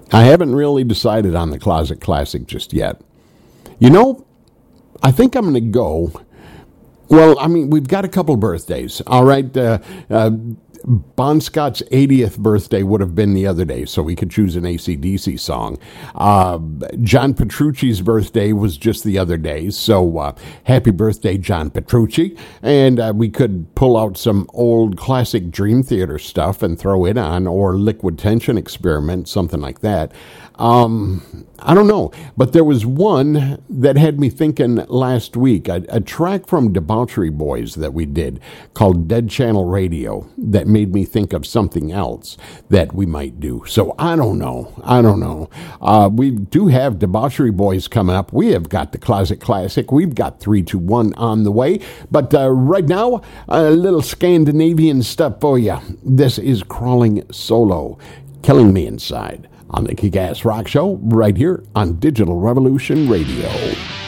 I haven't really decided on the closet classic just yet. You know, I think I'm going to go. Well, I mean, we've got a couple birthdays. All right. Bon Scott's 80th birthday would have been the other day, so we could choose an AC/DC song. John Petrucci's birthday was just the other day, so happy birthday, John Petrucci. And we could pull out some old classic Dream Theater stuff and throw it on, or Liquid Tension Experiment, something like that. I don't know, but there was one that had me thinking last week, a track from Debauchery Boys that we did called Dead Channel Radio that made me think of something else that we might do. So I don't know. We do have Debauchery Boys coming up. We have got the Closet Classic. We've got 321 on the way. But right now, a little Scandinavian stuff for you. This is Crawling Solo, Killing Me Inside, on the Kick-Ass Rock Show right here on Digital Revolution Radio.